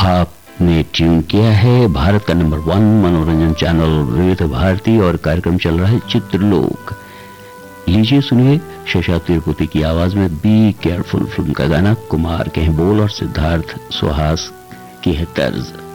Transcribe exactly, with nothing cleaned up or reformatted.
आपने ट्यून किया है भारत का नंबर वन मनोरंजन चैनल विविध भारती और कार्यक्रम चल रहा है चित्रलोक। लीजिए सुनिए शशा तिरुपति की आवाज में बी केयरफुल फिल्म का गाना। कुमार के हैं बोल और सिद्धार्थ सुहास की है तर्ज।